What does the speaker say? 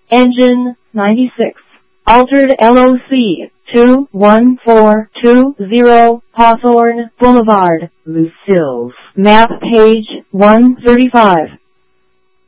Engine 96. Altered LOC 21420 Hawthorne Boulevard, Lucille. Map page 135.